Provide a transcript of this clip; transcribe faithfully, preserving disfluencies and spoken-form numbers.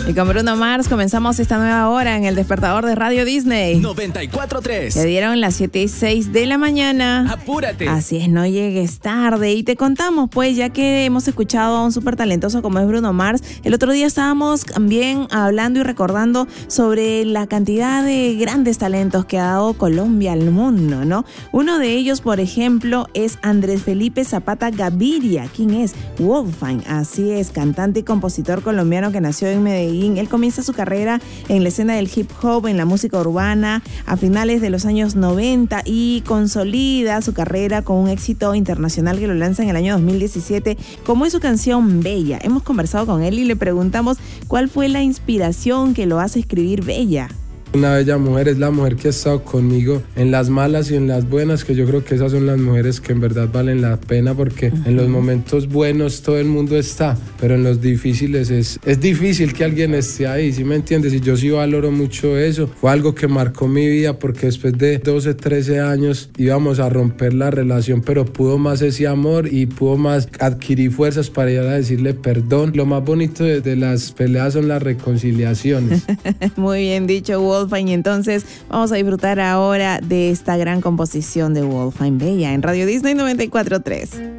Y con Bruno Mars comenzamos esta nueva hora en el despertador de Radio Disney. noventa y cuatro punto tres. Ya dieron las siete y seis de la mañana. ¡Apúrate! Así es, no llegues tarde. Y te contamos, pues, ya que hemos escuchado a un súper talentoso como es Bruno Mars, el otro día estábamos también hablando y recordando sobre la cantidad de grandes talentos que ha dado Colombia al mundo, ¿no? Uno de ellos, por ejemplo, es Andrés Felipe Zapata Gaviria. ¿Quién es? Wolfgang, así es, cantante y compositor colombiano que nació en Medellín. Él comienza su carrera en la escena del hip hop, en la música urbana, a finales de los años noventa y consolida su carrera con un éxito internacional que lo lanza en el año dos mil diecisiete, como es su canción Bella. Hemos conversado con él y le preguntamos cuál fue la inspiración que lo hace escribir Bella. Una bella mujer es la mujer que ha estado conmigo en las malas y en las buenas, que yo creo que esas son las mujeres que en verdad valen la pena, porque uh-huh. en los momentos buenos todo el mundo está, pero en los difíciles es, es difícil que alguien esté ahí, ¿sí me entiendes? Y yo sí valoro mucho eso. Fue algo que marcó mi vida, porque después de doce, trece años íbamos a romper la relación, pero pudo más ese amor y pudo más adquirir fuerzas para ir a decirle perdón. Lo más bonito de, de las peleas son las reconciliaciones. Muy bien dicho, Wolfgang. Y entonces vamos a disfrutar ahora de esta gran composición de Wolfgang Bella en Radio Disney noventa y cuatro punto tres.